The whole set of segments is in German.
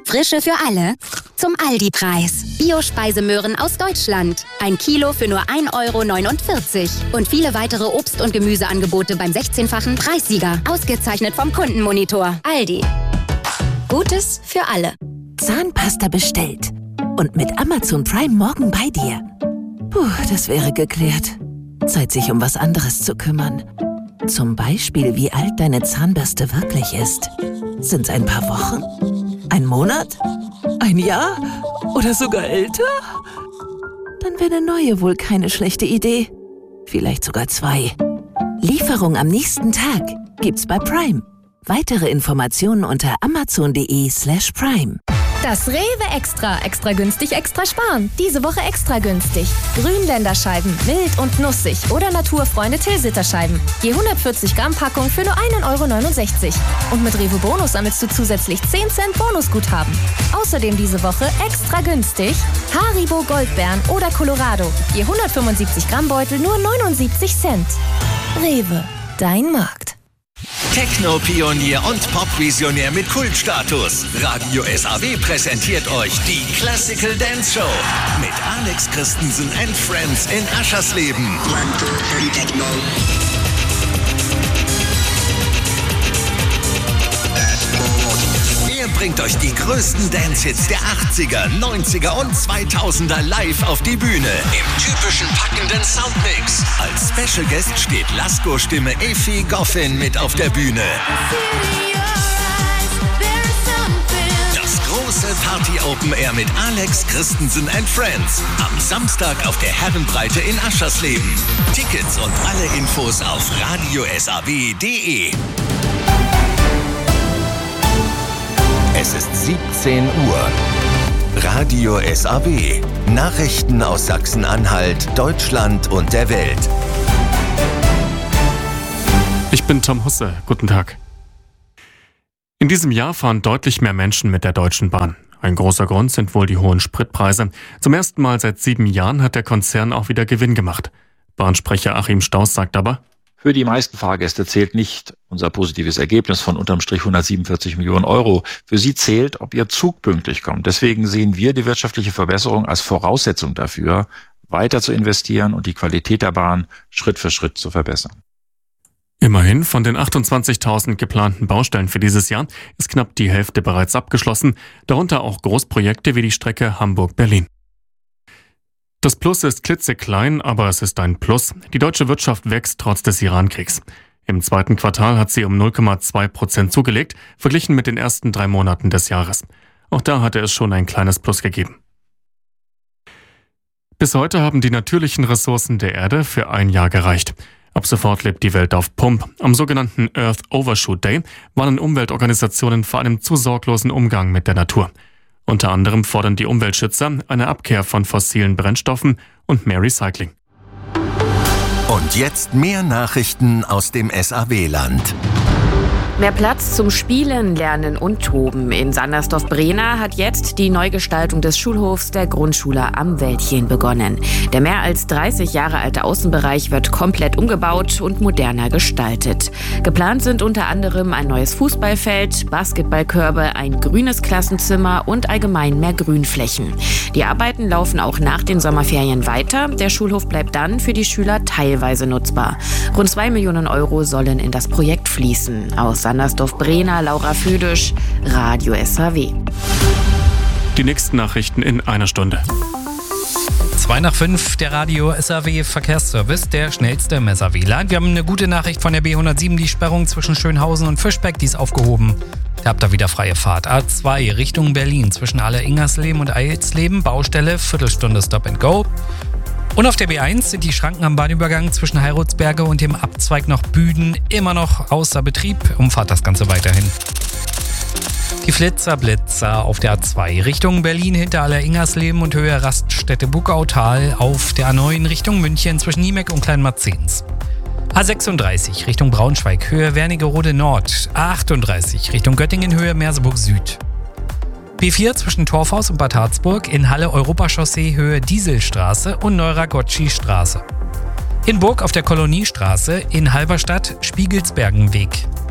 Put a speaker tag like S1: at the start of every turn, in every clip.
S1: Frische für alle zum Aldi-Preis. Bio-Speisemöhren aus Deutschland. 1 Kilo für nur 1,49 € und viele weitere Obst- und Gemüseangebote beim 16-fachen Preissieger. Ausgezeichnet vom Kundenmonitor. Aldi. Gutes für alle.
S2: Zahnpasta bestellt. Und mit Amazon Prime morgen bei dir. Puh, das wäre geklärt. Zeit, sich um was anderes zu kümmern. Zum Beispiel, wie alt deine Zahnbürste wirklich ist. Sind's ein paar Wochen? Ein Monat? Ein Jahr? Oder sogar älter? Dann wäre eine neue wohl keine schlechte Idee. Vielleicht sogar 2. Lieferung am nächsten Tag gibt's bei Prime. Weitere Informationen unter amazon.de/prime.
S3: Das Rewe Extra. Extra günstig, extra sparen. Diese Woche extra günstig. Grünländerscheiben, mild und nussig oder Naturfreunde Tilsiterscheiben. Je 140 Gramm Packung für nur 1,69 €. Und mit Rewe Bonus sammelst du zusätzlich 10 Cent Bonusguthaben. Außerdem diese Woche extra günstig Haribo Goldbeeren oder Colorado. Je 175 Gramm Beutel nur 79 Cent. Rewe, dein Markt.
S4: Techno-Pionier und Pop-Visionär mit Kultstatus. Radio SAW präsentiert euch die Classical Dance Show mit Alex Christensen and Friends in Aschersleben. Er bringt euch die größten Dance-Hits der 80er, 90er und 2000er live auf die Bühne. Im typischen packenden Soundmix. Als Special Guest steht Lasko-Stimme Effi Goffin mit auf der Bühne. Das große Party-Open Air mit Alex Christensen and Friends. Am Samstag auf der Herrenbreite in Aschersleben. Tickets und alle Infos auf radiosaw.de. Es ist 17 Uhr. Radio SAW. Nachrichten aus Sachsen-Anhalt, Deutschland und der Welt.
S5: Ich bin Tom Husse. Guten Tag. In diesem Jahr fahren deutlich mehr Menschen mit der Deutschen Bahn. Ein großer Grund sind wohl die hohen Spritpreise. Zum ersten Mal seit 7 Jahren hat der Konzern auch wieder Gewinn gemacht. Bahnsprecher Achim Stauß sagt aber:
S6: Für die meisten Fahrgäste zählt nicht unser positives Ergebnis von unterm Strich 147 Millionen Euro. Für sie zählt, ob ihr Zug pünktlich kommt. Deswegen sehen wir die wirtschaftliche Verbesserung als Voraussetzung dafür, weiter zu investieren und die Qualität der Bahn Schritt für Schritt zu verbessern.
S5: Immerhin, von den 28.000 geplanten Baustellen für dieses Jahr ist knapp die Hälfte bereits abgeschlossen, darunter auch Großprojekte wie die Strecke Hamburg-Berlin. Das Plus ist klitzeklein, aber es ist ein Plus. Die deutsche Wirtschaft wächst trotz des Iran-Kriegs. Im zweiten Quartal hat sie um 0,2% zugelegt, verglichen mit den ersten 3 Monaten des Jahres. Auch da hatte es schon ein kleines Plus gegeben. Bis heute haben die natürlichen Ressourcen der Erde für 1 Jahr gereicht. Ab sofort lebt die Welt auf Pump. Am sogenannten Earth Overshoot Day warnen Umweltorganisationen vor einem zu sorglosen Umgang mit der Natur. Unter anderem fordern die Umweltschützer eine Abkehr von fossilen Brennstoffen und mehr Recycling.
S4: Und jetzt mehr Nachrichten aus dem SAW-Land.
S7: Mehr Platz zum Spielen, Lernen und Toben. In Sandersdorf-Brena hat jetzt die Neugestaltung des Schulhofs der Grundschule am Wäldchen begonnen. Der mehr als 30 Jahre alte Außenbereich wird komplett umgebaut und moderner gestaltet. Geplant sind unter anderem ein neues Fußballfeld, Basketballkörbe, ein grünes Klassenzimmer und allgemein mehr Grünflächen. Die Arbeiten laufen auch nach den Sommerferien weiter. Der Schulhof bleibt dann für die Schüler teilweise nutzbar. Rund 2 Millionen Euro sollen in das Projekt fließen. Aus Sandersdorf-Brena, Laura Födisch, Radio SAW.
S5: Die nächsten Nachrichten in einer Stunde.
S8: 2:05, der Radio SAW Verkehrsservice, der schnellste im SAW-Land. Wir haben eine gute Nachricht von der B107, die Sperrung zwischen Schönhausen und Fischbeck, die ist aufgehoben. Ihr habt da wieder freie Fahrt. A2 Richtung Berlin zwischen Aller-Ingersleben und Eilsleben, Baustelle, Viertelstunde Stop and Go. Und auf der B1 sind die Schranken am Bahnübergang zwischen Heiratsberge und dem Abzweig nach Büden immer noch außer Betrieb. Umfahrt das Ganze weiterhin. Die Blitzer auf der A2 Richtung Berlin hinter Aller-Ingersleben und Höhe Raststätte Buckautal, auf der A9 Richtung München zwischen Niemeck und Kleinmarzens. A36 Richtung Braunschweig, Höhe Wernigerode Nord. A38 Richtung Göttingen, Höhe Merseburg Süd. B4 zwischen Torfhaus und Bad Harzburg, in Halle Europachaussee, Höhe Dieselstraße und Neuragotschi-Straße. In Burg auf der Koloniestraße, in Halberstadt Spiegelsbergenweg.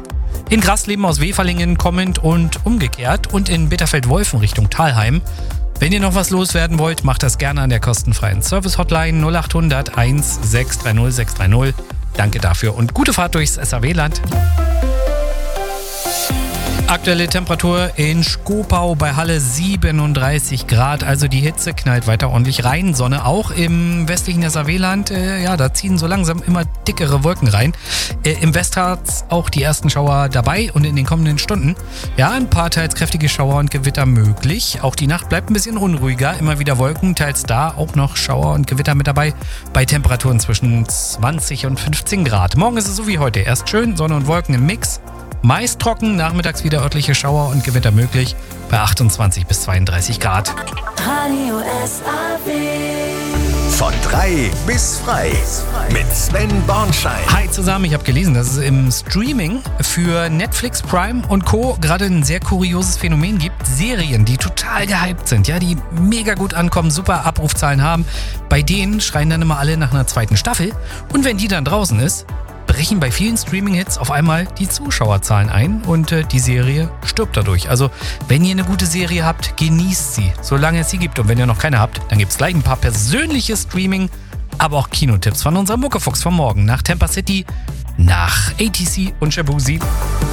S8: In Grasleben aus Weferlingen kommend und umgekehrt und in Bitterfeld-Wolfen Richtung Thalheim. Wenn ihr noch was loswerden wollt, macht das gerne an der kostenfreien Service-Hotline 0800 1630 630. Danke dafür und gute Fahrt durchs SAW-Land. Aktuelle Temperatur in Schkopau bei Halle 37 Grad. Also die Hitze knallt weiter ordentlich rein. Sonne auch im westlichen SAW-Land. Da ziehen so langsam immer dickere Wolken rein. Im Westharz auch die ersten Schauer dabei und in den kommenden Stunden. Ja, ein paar teils kräftige Schauer und Gewitter möglich. Auch die Nacht bleibt ein bisschen unruhiger. Immer wieder Wolken, teils da auch noch Schauer und Gewitter mit dabei. Bei Temperaturen zwischen 20 und 15 Grad. Morgen ist es so wie heute. Erst schön, Sonne und Wolken im Mix. Meist trocken, nachmittags wieder örtliche Schauer und Gewitter möglich bei 28 bis 32 Grad.
S9: Radio SAW.
S4: Von 3 bis frei mit Sven Bornschein.
S8: Hi zusammen, ich habe gelesen, dass es im Streaming für Netflix, Prime und Co. gerade ein sehr kurioses Phänomen gibt. Serien, die total gehypt sind, ja, die mega gut ankommen, super Abrufzahlen haben. Bei denen schreien dann immer alle nach einer zweiten Staffel. Und wenn die dann draußen ist, brechen bei vielen Streaming-Hits auf einmal die Zuschauerzahlen ein und die Serie stirbt dadurch. Also, wenn ihr eine gute Serie habt, genießt sie, solange es sie gibt. Und wenn ihr noch keine habt, dann gibt es gleich ein paar persönliche Streaming, aber auch Kinotipps von unserem Muckefuchs vom Morgen nach Tampa City, nach ATC und Shabuzi.